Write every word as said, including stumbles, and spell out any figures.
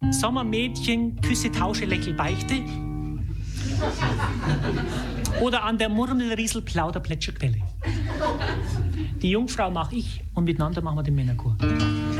Sommermädchen, Küsse, Tausche, Läckel, Beichte. Oder an der Murmel, Riesel, Plauder, Plätscher, Quelle. Die Jungfrau mache ich und miteinander machen wir den Männerchor.